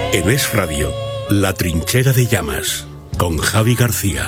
En Es Radio, La Trinchera de Llamas, con Javi García.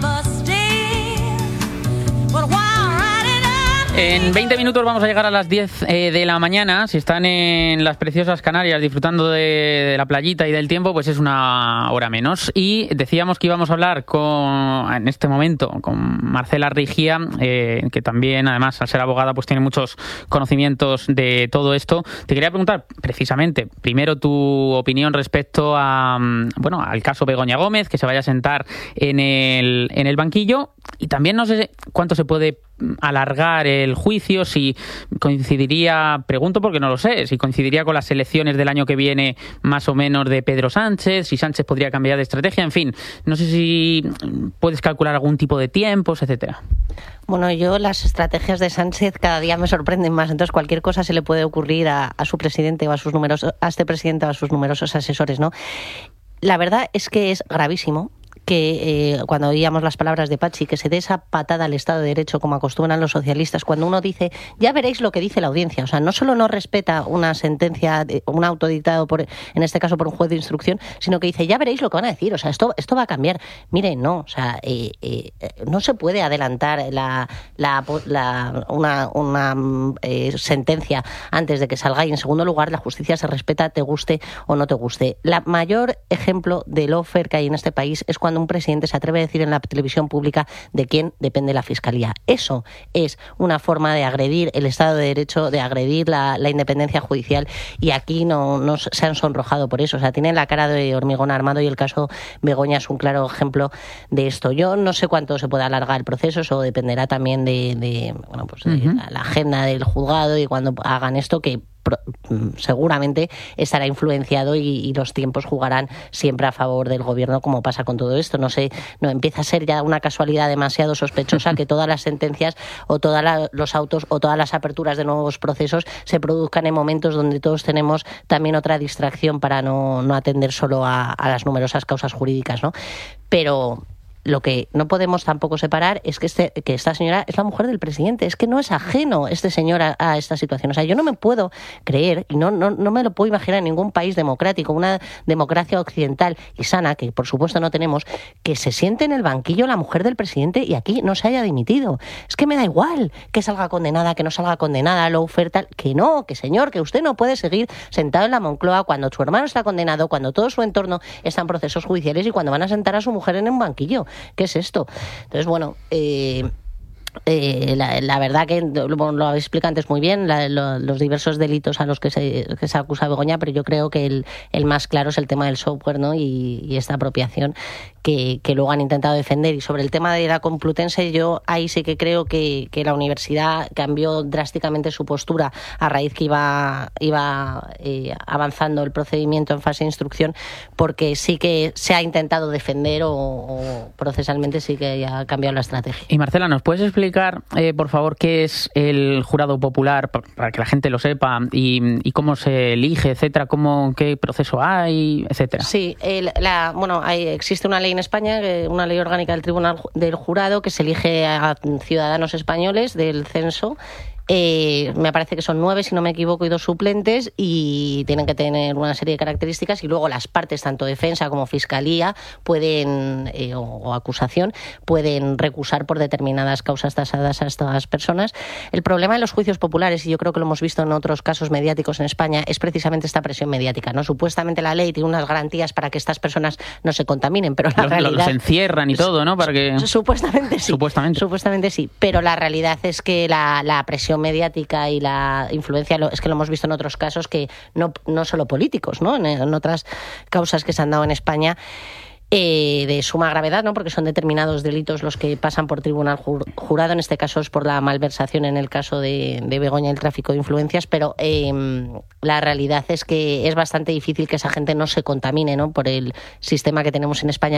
En 20 minutos vamos a llegar a las 10 de la mañana. Si están en las preciosas Canarias disfrutando de la playita y del tiempo, pues es una hora menos. Y decíamos que íbamos a hablar en este momento con Marcela Rigía, que también, además, al ser abogada, pues tiene muchos conocimientos de todo esto. Te quería preguntar, precisamente, primero tu opinión respecto al caso Begoña Gómez, que se vaya a sentar en el banquillo. Y también no sé cuánto se puede alargar el juicio, si coincidiría, pregunto porque no lo sé, si coincidiría con las elecciones del año que viene más o menos de Pedro Sánchez, si Sánchez podría cambiar de estrategia, en fin, no sé si puedes calcular algún tipo de tiempos, etcétera. Bueno, yo las estrategias de Sánchez cada día me sorprenden más, entonces cualquier cosa se le puede ocurrir a su presidente o a este presidente o a sus numerosos asesores, ¿no? La verdad es que es gravísimo que cuando oíamos las palabras de Pachi, que se dé esa patada al Estado de Derecho como acostumbran los socialistas, cuando uno dice, ya veréis lo que dice la audiencia, o sea, no solo no respeta una sentencia, un auto dictado en este caso por un juez de instrucción, sino que dice, ya veréis lo que van a decir, o sea, esto va a cambiar. Mire, no, o sea, no se puede adelantar una sentencia antes de que salga, y en segundo lugar, la justicia se respeta, te guste o no te guste. La mayor ejemplo de lawfare que hay en este país es cuando un presidente se atreve a decir en la televisión pública de quién depende la Fiscalía. Eso es una forma de agredir el Estado de Derecho, de agredir la independencia judicial, y aquí no se han sonrojado por eso. O sea, tienen la cara de hormigón armado, y el caso Begoña es un claro ejemplo de esto. Yo no sé cuánto se puede alargar el proceso, eso dependerá también de la agenda del juzgado y cuando hagan esto, que seguramente estará influenciado y los tiempos jugarán siempre a favor del gobierno, como pasa con todo esto. No empieza a ser ya una casualidad demasiado sospechosa que todas las sentencias o todos los autos o todas las aperturas de nuevos procesos se produzcan en momentos donde todos tenemos también otra distracción para no atender solo a las numerosas causas jurídicas, ¿no? Pero lo que no podemos tampoco separar es que esta señora es la mujer del presidente. Es que no es ajeno este señor a esta situación. O sea, yo no me puedo creer, y no me lo puedo imaginar en ningún país democrático, una democracia occidental y sana, que por supuesto no tenemos, que se siente en el banquillo la mujer del presidente y aquí no se haya dimitido. Es que me da igual que salga condenada, que no salga condenada, lo oferta, que no, que señor, que usted no puede seguir sentado en la Moncloa cuando su hermano está condenado, cuando todo su entorno está en procesos judiciales y cuando van a sentar a su mujer en un banquillo. ¿Qué es esto? Entonces, bueno, la verdad que lo habéis explicado antes muy bien, los diversos delitos a los que se acusa a Begoña, pero yo creo que el más claro es el tema del software, ¿no? Y esta apropiación que luego han intentado defender. Y sobre el tema de la Complutense, yo ahí sí que creo que la universidad cambió drásticamente su postura a raíz que iba avanzando el procedimiento en fase de instrucción, porque sí que se ha intentado defender o procesalmente sí que ha cambiado la estrategia. Y Marcela, ¿nos puedes explicar, por favor, qué es el jurado popular, para que la gente lo sepa, y cómo se elige, etcétera, qué proceso hay, etcétera? Sí, existe una ley en España, una ley orgánica del Tribunal del Jurado, que se elige a ciudadanos españoles del censo. Me parece que son 9, si no me equivoco, y 2 suplentes, y tienen que tener una serie de características, y luego las partes, tanto defensa como fiscalía, pueden o acusación, pueden recusar por determinadas causas tasadas a estas personas. El problema de los juicios populares, y yo creo que lo hemos visto en otros casos mediáticos en España, es precisamente esta presión mediática, ¿no? Supuestamente la ley tiene unas garantías para que estas personas no se contaminen, pero la realidad... Los encierran y todo, ¿no? Para que... Supuestamente sí. Supuestamente sí, pero la realidad es que la presión mediática y la influencia, es que lo hemos visto en otros casos, que no solo políticos, ¿no? En otras causas que se han dado en España, de suma gravedad, ¿no? Porque son determinados delitos los que pasan por tribunal jurado. En este caso es por la malversación, en el caso de Begoña, el tráfico de influencias, pero la realidad es que es bastante difícil que esa gente no se contamine, ¿no? Por el sistema que tenemos en España.